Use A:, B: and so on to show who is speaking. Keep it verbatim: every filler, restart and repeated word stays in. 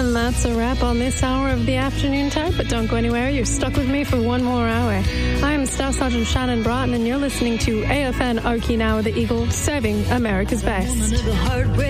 A: And that's a wrap on this hour of the Afternoon Tide, but don't go anywhere. You're stuck with me for one more hour. I'm Staff Sergeant Shannon Broughton, and you're listening to A F N Archie Now, the Eagle, serving America's best.